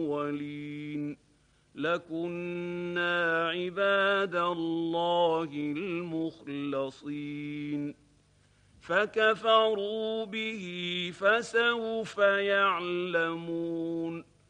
الأولين لكنا عباد الله المخلصين فكفروا به فسوف يعلمون